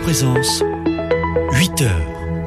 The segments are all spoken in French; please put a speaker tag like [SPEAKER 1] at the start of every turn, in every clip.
[SPEAKER 1] Présence, 8 heures.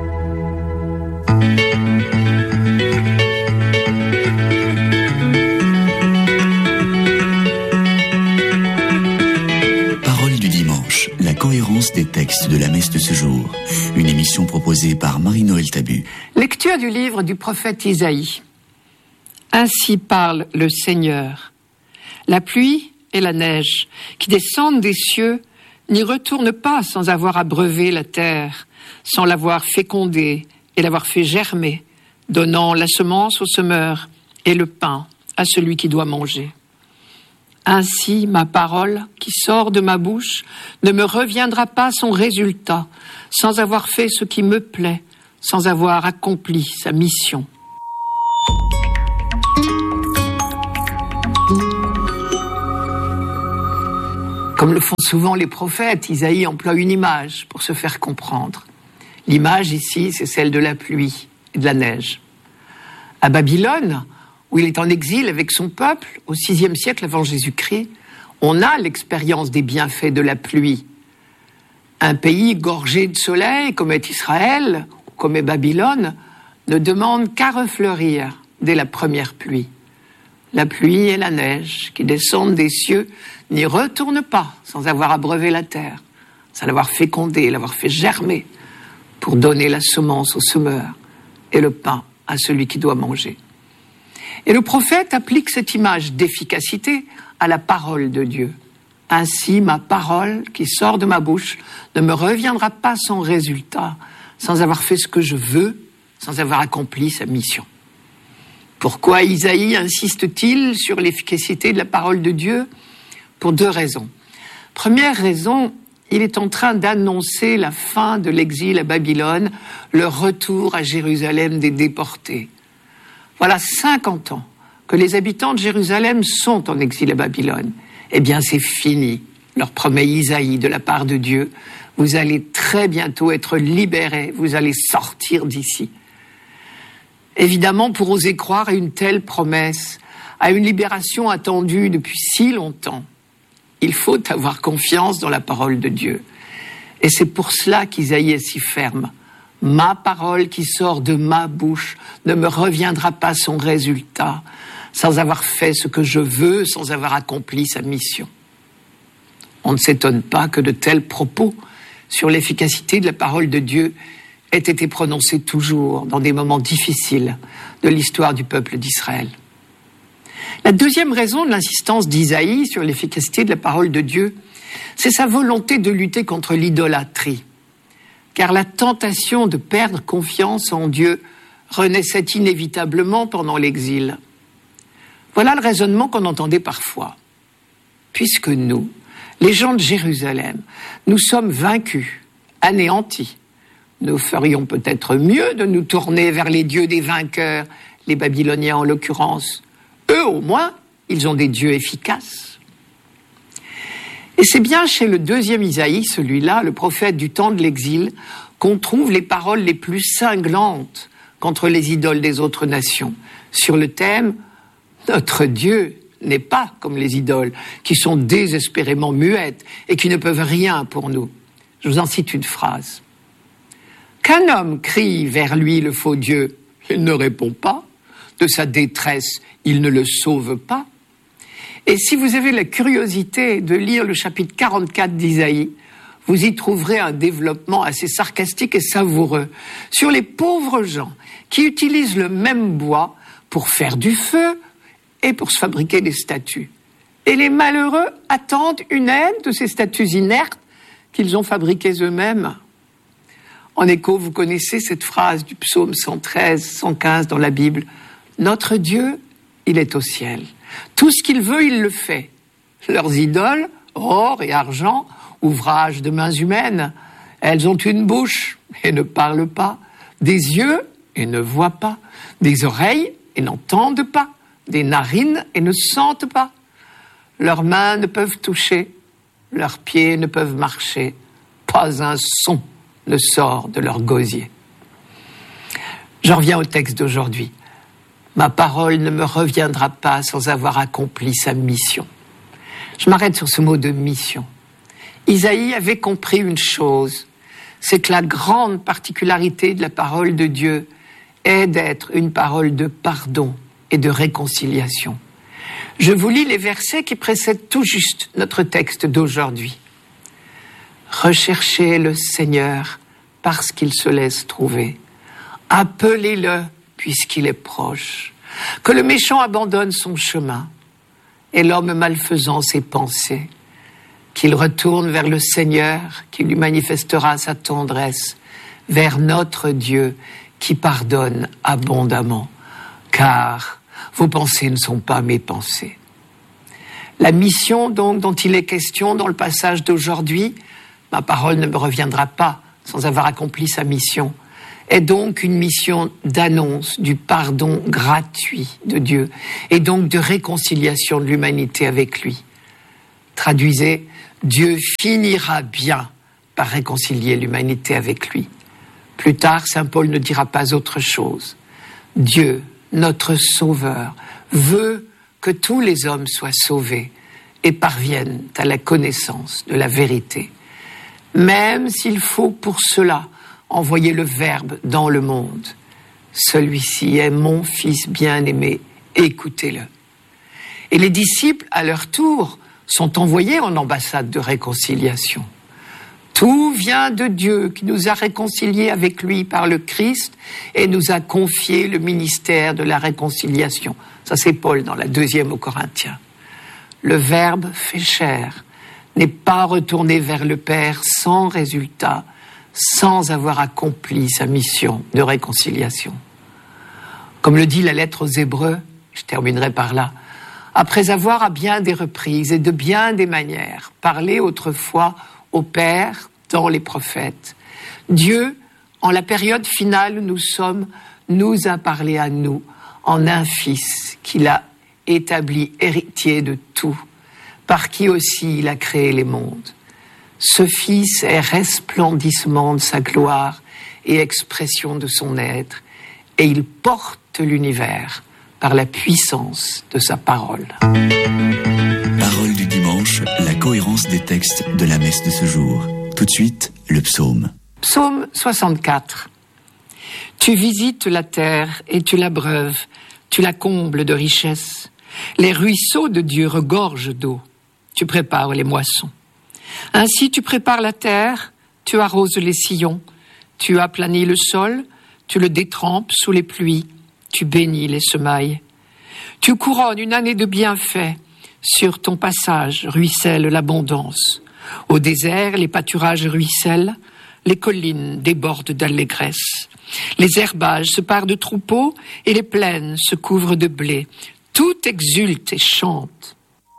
[SPEAKER 2] Parole du dimanche, la cohérence des textes de la messe de ce jour. Une émission proposée par Marie-Noël Tabu.
[SPEAKER 3] Lecture du livre du prophète Isaïe. Ainsi parle le Seigneur. La pluie et la neige qui descendent des cieux n'y retournent pas sans avoir abreuvé la terre, sans l'avoir fécondée et l'avoir fait germer, donnant la semence au semeur et le pain à celui qui doit manger. Ainsi, ma parole qui sort de ma bouche ne me reviendra pas son résultat, sans avoir fait ce qui me plaît, sans avoir accompli sa mission. Comme le font souvent les prophètes, Isaïe emploie une image pour se faire comprendre. L'image ici, c'est celle de la pluie et de la neige. À Babylone, où il est en exil avec son peuple, au VIe siècle avant Jésus-Christ, on a l'expérience des bienfaits de la pluie. Un pays gorgé de soleil, comme est Israël, ou comme est Babylone, ne demande qu'à refleurir dès la première pluie. La pluie et la neige qui descendent des cieux n'y retournent pas sans avoir abreuvé la terre, sans l'avoir fécondée, l'avoir fait germer, pour donner la semence au semeur et le pain à celui qui doit manger. Et le prophète applique cette image d'efficacité à la parole de Dieu. Ainsi, ma parole qui sort de ma bouche ne me reviendra pas sans résultat, sans avoir fait ce que je veux, sans avoir accompli sa mission. Pourquoi Isaïe insiste-t-il sur l'efficacité de la parole de Dieu ? Pour 2 raisons. Première raison, il est en train d'annoncer la fin de l'exil à Babylone, le retour à Jérusalem des déportés. Voilà 50 ans que les habitants de Jérusalem sont en exil à Babylone. Eh bien, c'est fini, leur promet Isaïe de la part de Dieu. Vous allez très bientôt être libérés, vous allez sortir d'ici. Évidemment, pour oser croire à une telle promesse, à une libération attendue depuis si longtemps, il faut avoir confiance dans la parole de Dieu. Et c'est pour cela qu'Isaïe est si ferme. Ma parole qui sort de ma bouche ne me reviendra pas son résultat, sans avoir fait ce que je veux, sans avoir accompli sa mission. On ne s'étonne pas que de tels propos sur l'efficacité de la parole de Dieu aient été prononcés toujours dans des moments difficiles de l'histoire du peuple d'Israël. La deuxième raison de l'insistance d'Isaïe sur l'efficacité de la parole de Dieu, c'est sa volonté de lutter contre l'idolâtrie. Car la tentation de perdre confiance en Dieu renaissait inévitablement pendant l'exil. Voilà le raisonnement qu'on entendait parfois. Puisque nous, les gens de Jérusalem, nous sommes vaincus, anéantis, nous ferions peut-être mieux de nous tourner vers les dieux des vainqueurs, les Babyloniens en l'occurrence. Eux, au moins, ils ont des dieux efficaces. Et c'est bien chez le 2e Isaïe, celui-là, le prophète du temps de l'exil, qu'on trouve les paroles les plus cinglantes contre les idoles des autres nations, sur le thème « Notre Dieu n'est pas comme les idoles, qui sont désespérément muettes et qui ne peuvent rien pour nous. » Je vous en cite une phrase. « Qu'un homme crie vers lui le faux Dieu, il ne répond pas. De sa détresse, il ne le sauve pas. » Et si vous avez la curiosité de lire le chapitre 44 d'Isaïe, vous y trouverez un développement assez sarcastique et savoureux sur les pauvres gens qui utilisent le même bois pour faire du feu et pour se fabriquer des statues. Et les malheureux attendent une aide de ces statues inertes qu'ils ont fabriquées eux-mêmes. En écho, vous connaissez cette phrase du psaume 113, 115 dans la Bible. « Notre Dieu, il est au ciel. Tout ce qu'il veut, il le fait. Leurs idoles, or et argent, ouvrage de mains humaines, elles ont une bouche et ne parlent pas, des yeux et ne voient pas, des oreilles et n'entendent pas, des narines et ne sentent pas. Leurs mains ne peuvent toucher, leurs pieds ne peuvent marcher, pas un son ne sort de leur gosier. » J'en reviens au texte d'aujourd'hui. Ma parole ne me reviendra pas sans avoir accompli sa mission. Je m'arrête sur ce mot de mission. Isaïe avait compris une chose, c'est que la grande particularité de la parole de Dieu est d'être une parole de pardon et de réconciliation. Je vous lis les versets qui précèdent tout juste notre texte d'aujourd'hui. Recherchez le Seigneur parce qu'il se laisse trouver. Appelez-le puisqu'il est proche. Que le méchant abandonne son chemin et l'homme malfaisant ses pensées. Qu'il retourne vers le Seigneur qui lui manifestera sa tendresse, vers notre Dieu qui pardonne abondamment. Car vos pensées ne sont pas mes pensées. La mission donc dont il est question dans le passage d'aujourd'hui, ma parole ne me reviendra pas sans avoir accompli sa mission, est donc une mission d'annonce du pardon gratuit de Dieu et donc de réconciliation de l'humanité avec lui. Traduisez, Dieu finira bien par réconcilier l'humanité avec lui. Plus tard, saint Paul ne dira pas autre chose. Dieu, notre Sauveur, veut que tous les hommes soient sauvés et parviennent à la connaissance de la vérité. Même s'il faut pour cela envoyer le Verbe dans le monde. Celui-ci est mon Fils bien-aimé, écoutez-le. Et les disciples, à leur tour, sont envoyés en ambassade de réconciliation. Tout vient de Dieu qui nous a réconciliés avec lui par le Christ et nous a confié le ministère de la réconciliation. Ça, c'est Paul dans la 2e aux Corinthiens. Le Verbe fait chair, n'est pas retourné vers le Père sans résultat, sans avoir accompli sa mission de réconciliation. Comme le dit la lettre aux Hébreux, je terminerai par là, après avoir à bien des reprises et de bien des manières parlé autrefois au Père dans les prophètes, Dieu, en la période finale où nous sommes, nous a parlé à nous en un Fils qu'il a établi héritier de tout, par qui aussi il a créé les mondes. Ce Fils est resplendissement de sa gloire et expression de son être, et il porte l'univers par la puissance de sa parole.
[SPEAKER 2] Parole du dimanche, la cohérence des textes de la messe de ce jour. Tout de suite, le psaume.
[SPEAKER 3] Psaume 64. Tu visites la terre et tu l'abreuves, tu la combles de richesses. Les ruisseaux de Dieu regorgent d'eau. Tu prépares les moissons. Ainsi tu prépares la terre, tu arroses les sillons, tu aplanis le sol, tu le détrempes sous les pluies, tu bénis les semailles. Tu couronnes une année de bienfaits, sur ton passage ruisselle l'abondance. Au désert, les pâturages ruissellent, les collines débordent d'allégresse. Les herbages se parent de troupeaux et les plaines se couvrent de blé. Tout exulte et chante.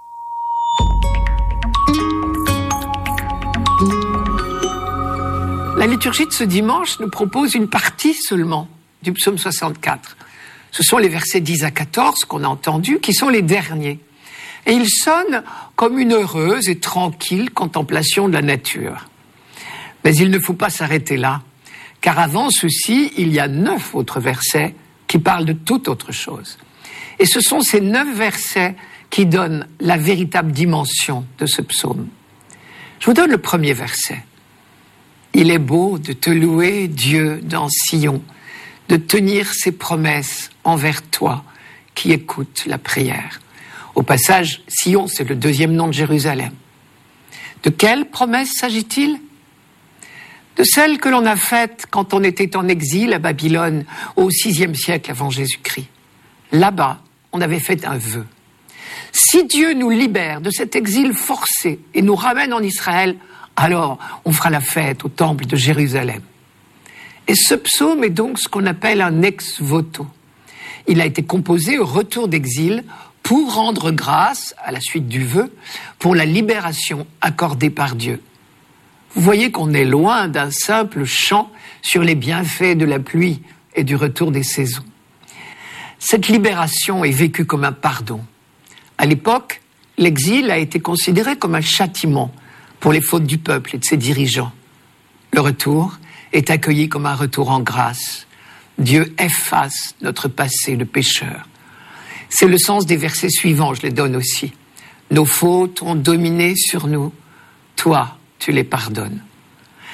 [SPEAKER 3] La liturgie de ce dimanche nous propose une partie seulement du psaume 64. Ce sont les versets 10 à 14 qu'on a entendus, qui sont les derniers. Et ils sonnent comme une heureuse et tranquille contemplation de la nature. Mais il ne faut pas s'arrêter là, car avant ceci, il y a 9 autres versets qui parlent de toute autre chose. Et ce sont ces 9 versets qui donnent la véritable dimension de ce psaume. Je vous donne le premier verset. Il est beau de te louer, Dieu, dans Sion, de tenir ses promesses envers toi, qui écoutes la prière. Au passage, Sion, c'est le 2e nom de Jérusalem. De quelle promesse s'agit-il ? De celle que l'on a faite quand on était en exil à Babylone au VIe siècle avant Jésus-Christ. Là-bas, on avait fait un vœu. Si Dieu nous libère de cet exil forcé et nous ramène en Israël, alors on fera la fête au temple de Jérusalem. Et ce psaume est donc ce qu'on appelle un ex-voto. Il a été composé au retour d'exil pour rendre grâce, à la suite du vœu, pour la libération accordée par Dieu. Vous voyez qu'on est loin d'un simple chant sur les bienfaits de la pluie et du retour des saisons. Cette libération est vécue comme un pardon. À l'époque, l'exil a été considéré comme un châtiment pour les fautes du peuple et de ses dirigeants. Le retour est accueilli comme un retour en grâce. Dieu efface notre passé de pécheur. C'est le sens des versets suivants, je les donne aussi. Nos fautes ont dominé sur nous. Toi, tu les pardonnes.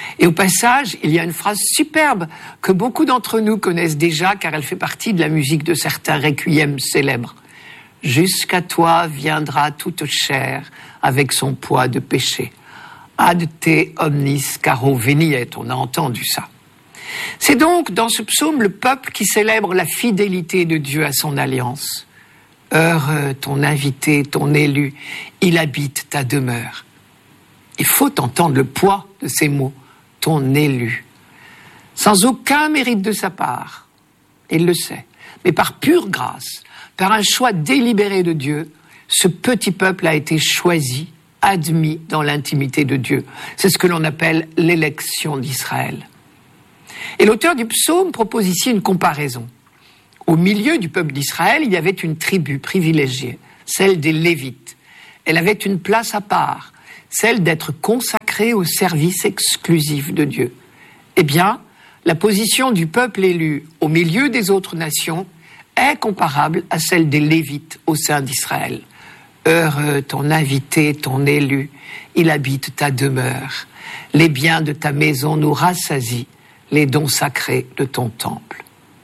[SPEAKER 3] Et au passage, il y a une phrase superbe que beaucoup d'entre nous connaissent déjà car elle fait partie de la musique de certains requiems célèbres. Jusqu'à toi viendra toute chair avec son poids de péché. Ad te omnis caro veniet, on a entendu ça. C'est donc dans ce psaume le peuple qui célèbre la fidélité de Dieu à son alliance. Heureux ton invité, ton élu, il habite ta demeure. Il faut entendre le poids de ces mots, ton élu. Sans aucun mérite de sa part, il le sait, mais par pure grâce, par un choix délibéré de Dieu, ce petit peuple a été choisi, admis dans l'intimité de Dieu. C'est ce que l'on appelle l'élection d'Israël. Et l'auteur du psaume propose ici une comparaison. Au milieu du peuple d'Israël, il y avait une tribu privilégiée, celle des Lévites. Elle avait une place à part, celle d'être consacrée au service exclusif de Dieu. Eh bien, la position du peuple élu au milieu des autres nations est comparable à celle des Lévites au sein d'Israël. Heureux ton invité, ton élu, il habite ta demeure. Les biens de ta maison nous rassasient, les dons sacrés de ton temple.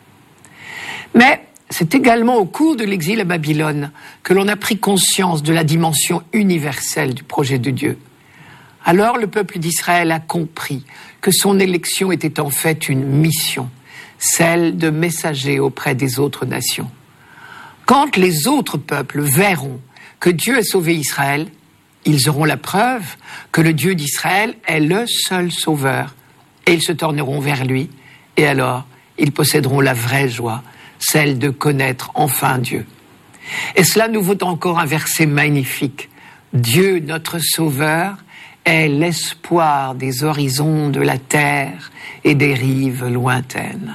[SPEAKER 3] Mais c'est également au cours de l'exil à Babylone que l'on a pris conscience de la dimension universelle du projet de Dieu. Alors le peuple d'Israël a compris que son élection était en fait une mission, celle de messager auprès des autres nations. Quand les autres peuples verront que Dieu a sauvé Israël, ils auront la preuve que le Dieu d'Israël est le seul sauveur, et ils se tourneront vers lui, et alors ils posséderont la vraie joie, celle de connaître enfin Dieu. Et cela nous vaut encore un verset magnifique. Dieu, notre Sauveur, est l'espoir des horizons de la terre et des rives lointaines.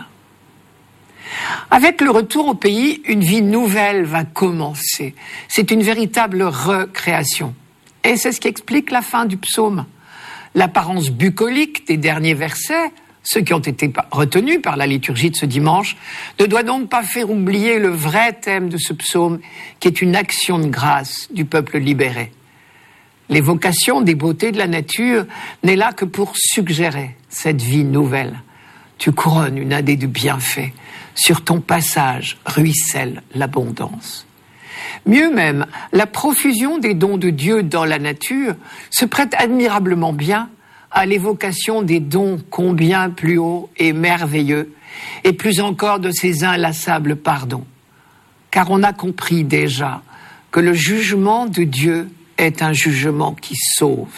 [SPEAKER 3] Avec le retour au pays, une vie nouvelle va commencer. C'est une véritable recréation. Et c'est ce qui explique la fin du psaume. L'apparence bucolique des derniers versets, ceux qui ont été retenus par la liturgie de ce dimanche, ne doit donc pas faire oublier le vrai thème de ce psaume, qui est une action de grâce du peuple libéré. L'évocation des beautés de la nature n'est là que pour suggérer cette vie nouvelle. Tu couronnes une année de bienfaits. Sur ton passage ruisselle l'abondance. Mieux même, la profusion des dons de Dieu dans la nature se prête admirablement bien à l'évocation des dons combien plus hauts et merveilleux, et plus encore de ses inlassables pardons. Car on a compris déjà que le jugement de Dieu est un jugement qui sauve.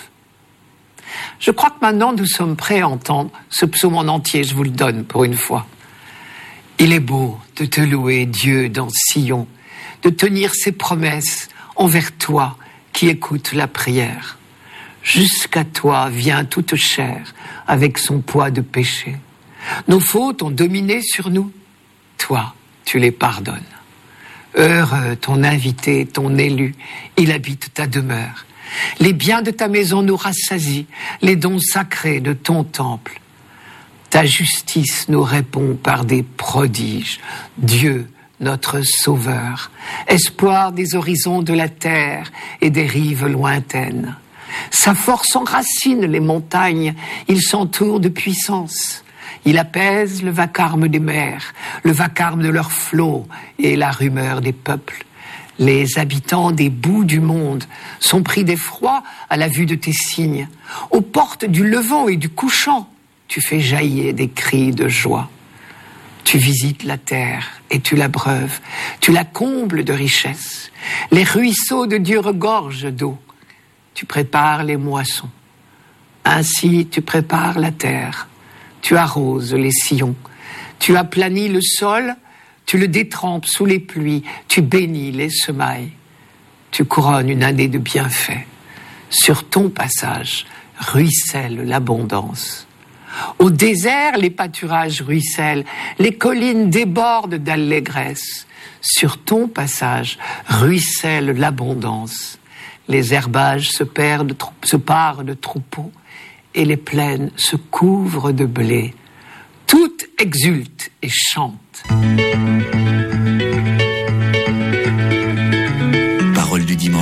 [SPEAKER 3] Je crois que maintenant nous sommes prêts à entendre ce psaume en entier, je vous le donne pour une fois. Il est beau de te louer, Dieu, dans Sion, de tenir ses promesses envers toi qui écoutes la prière. Jusqu'à toi vient toute chair avec son poids de péché. Nos fautes ont dominé sur nous. Toi, tu les pardonnes. Heureux ton invité, ton élu, il habite ta demeure. Les biens de ta maison nous rassasient, les dons sacrés de ton temple. Ta justice nous répond par des prodiges. Dieu, notre Sauveur, espoir des horizons de la terre et des rives lointaines. Sa force enracine les montagnes, il s'entoure de puissance. Il apaise le vacarme des mers, le vacarme de leurs flots et la rumeur des peuples. Les habitants des bouts du monde sont pris d'effroi à la vue de tes signes. Aux portes du levant et du couchant, tu fais jaillir des cris de joie. Tu visites la terre et tu l'abreuves, tu la combles de richesses. Les ruisseaux de Dieu regorgent d'eau. Tu prépares les moissons. Ainsi tu prépares la terre. Tu arroses les sillons. Tu aplanis le sol, tu le détrempes sous les pluies. Tu bénis les semailles. Tu couronnes une année de bienfaits. Sur ton passage ruisselle l'abondance. Au désert, les pâturages ruissellent, les collines débordent d'allégresse. Sur ton passage ruisselle l'abondance. Les herbages se parent de troupeaux et les plaines se couvrent de blé. Tout exulte et chante.
[SPEAKER 2] Parole du dimanche,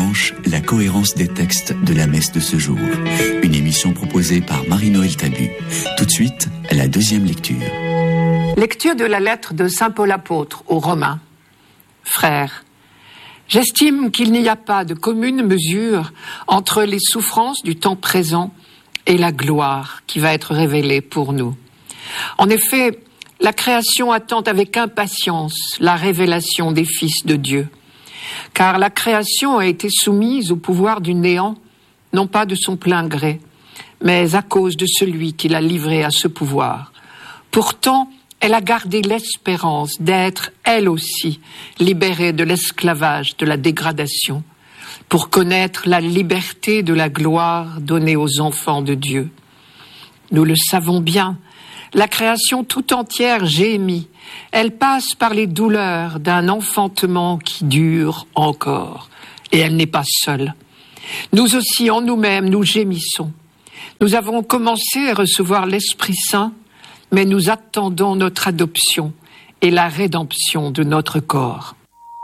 [SPEAKER 2] la cohérence des textes de la messe de ce jour. Une émission proposée par Marie-Noël Tabu. Tout de suite, la deuxième lecture.
[SPEAKER 3] Lecture de la lettre de saint Paul apôtre aux Romains. Frères, j'estime qu'il n'y a pas de commune mesure entre les souffrances du temps présent et la gloire qui va être révélée pour nous. En effet, la création attend avec impatience la révélation des fils de Dieu. Car la création a été soumise au pouvoir du néant, non pas de son plein gré, mais à cause de celui qui l'a livrée à ce pouvoir. Pourtant, elle a gardé l'espérance d'être, elle aussi, libérée de l'esclavage, de la dégradation, pour connaître la liberté de la gloire donnée aux enfants de Dieu. Nous le savons bien, la création tout entière gémit. Elle passe par les douleurs d'un enfantement qui dure encore. Et elle n'est pas seule. Nous aussi, en nous-mêmes, nous gémissons. Nous avons commencé à recevoir l'Esprit Saint, mais nous attendons notre adoption et la rédemption de notre corps.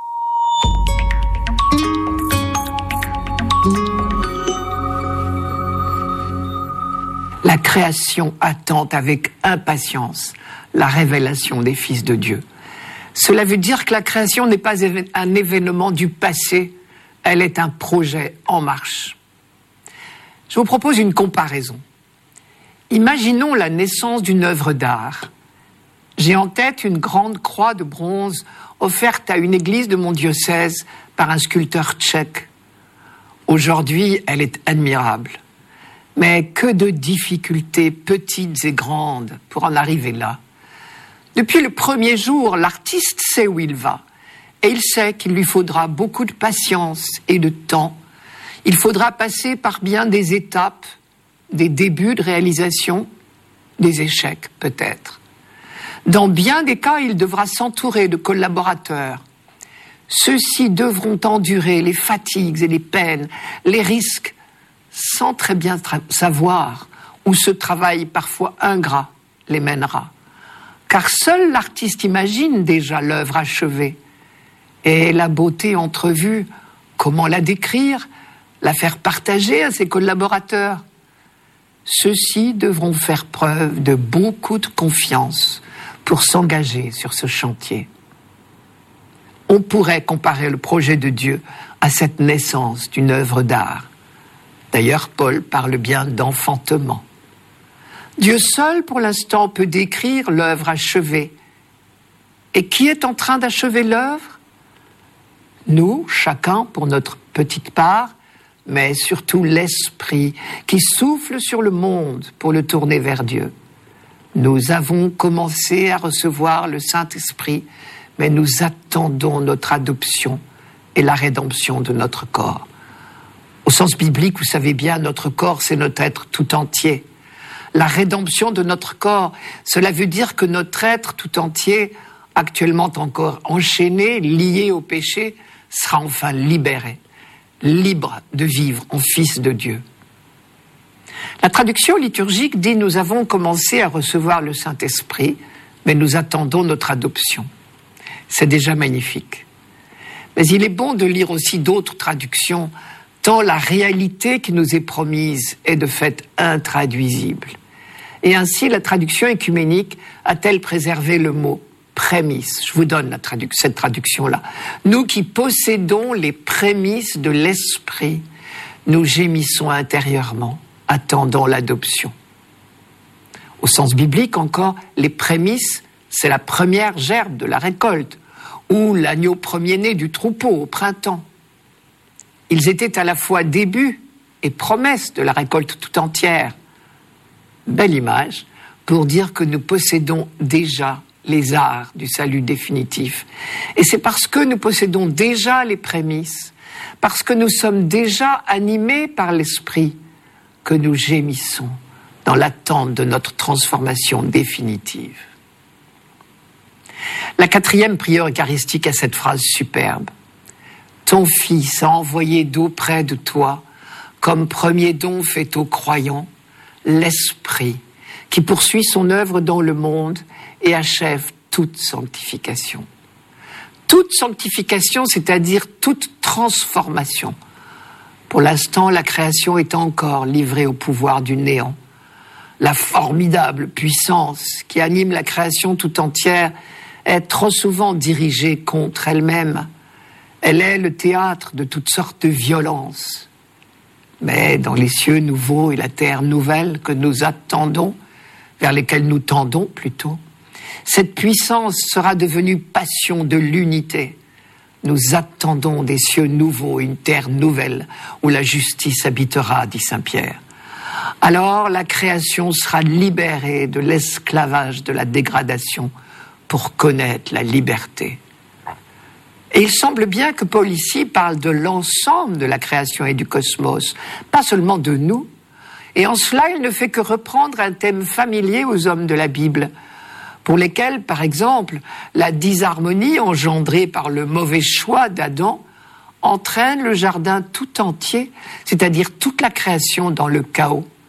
[SPEAKER 3] La création attend avec impatience la révélation des fils de Dieu. Cela veut dire que la création n'est pas un événement du passé, elle est un projet en marche. Je vous propose une comparaison. Imaginons la naissance d'une œuvre d'art. J'ai en tête une grande croix de bronze offerte à une église de mon diocèse par un sculpteur tchèque. Aujourd'hui, elle est admirable. Mais que de difficultés petites et grandes pour en arriver là. Depuis le premier jour, l'artiste sait où il va. Et il sait qu'il lui faudra beaucoup de patience et de temps. Il faudra passer par bien des étapes, des débuts de réalisation, des échecs peut-être. Dans bien des cas, il devra s'entourer de collaborateurs. Ceux-ci devront endurer les fatigues et les peines, les risques, sans très bien savoir où ce travail parfois ingrat les mènera. Car seul l'artiste imagine déjà l'œuvre achevée. Et la beauté entrevue, comment la décrire, la faire partager à ses collaborateurs? Ceux-ci devront faire preuve de beaucoup de confiance pour s'engager sur ce chantier. On pourrait comparer le projet de Dieu à cette naissance d'une œuvre d'art. D'ailleurs, Paul parle bien d'enfantement. Dieu seul, pour l'instant, peut décrire l'œuvre achevée. Et qui est en train d'achever l'œuvre? Nous, chacun pour notre petite part, mais surtout l'Esprit qui souffle sur le monde pour le tourner vers Dieu. Nous avons commencé à recevoir le Saint-Esprit, mais nous attendons notre adoption et la rédemption de notre corps. Au sens biblique, vous savez bien, notre corps, c'est notre être tout entier. La rédemption de notre corps, cela veut dire que notre être tout entier, actuellement encore enchaîné, lié au péché, sera enfin libéré, libre de vivre en fils de Dieu. La traduction liturgique dit « Nous avons commencé à recevoir le Saint-Esprit, mais nous attendons notre adoption ». C'est déjà magnifique. Mais il est bon de lire aussi d'autres traductions, tant la réalité qui nous est promise est de fait intraduisible. Et ainsi, la traduction œcuménique a-t-elle préservé le mot « prémices ». Je vous donne cette traduction-là. Nous qui possédons les prémices de l'Esprit, nous gémissons intérieurement, attendant l'adoption. Au sens biblique encore, les prémices, c'est la première gerbe de la récolte, ou l'agneau premier-né du troupeau au printemps. Ils étaient à la fois début et promesse de la récolte tout entière. Belle image pour dire que nous possédons déjà les arts du salut définitif. Et c'est parce que nous possédons déjà les prémices, parce que nous sommes déjà animés par l'Esprit, que nous gémissons dans l'attente de notre transformation définitive. La 4e prière eucharistique a cette phrase superbe. Ton Fils a envoyé d'auprès de toi, comme premier don fait aux croyants, l'Esprit, qui poursuit son œuvre dans le monde et achève toute sanctification. Toute sanctification, c'est-à-dire toute transformation. Pour l'instant, la création est encore livrée au pouvoir du néant. La formidable puissance qui anime la création tout entière est trop souvent dirigée contre elle-même. Elle est le théâtre de toutes sortes de violences. Mais dans les cieux nouveaux et la terre nouvelle que nous attendons, vers lesquels nous tendons plutôt, cette puissance sera devenue passion de l'unité. Nous attendons des cieux nouveaux et une terre nouvelle où la justice habitera, dit saint Pierre. Alors la création sera libérée de l'esclavage de la dégradation pour connaître la liberté. Et il semble bien que Paul ici parle de l'ensemble de la création et du cosmos, pas seulement de nous. Et en cela, il ne fait que reprendre un thème familier aux hommes de la Bible, pour lesquels, par exemple, la disharmonie engendrée par le mauvais choix d'Adam entraîne le jardin tout entier, c'est-à-dire toute la création dans le chaos.